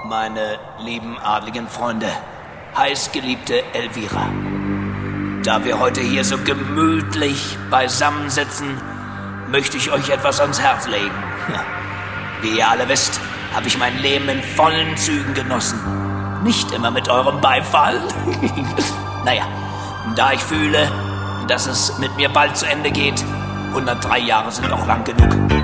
Meine lieben adligen Freunde, heißgeliebte Elvira, da wir heute hier so gemütlich beisammensitzen, möchte ich euch etwas ans Herz legen. Wie ihr alle wisst, habe ich mein Leben in vollen Zügen genossen. Nicht immer mit eurem Beifall. Naja, da ich fühle, dass es mit mir bald zu Ende geht, 103 Jahre sind auch lang genug,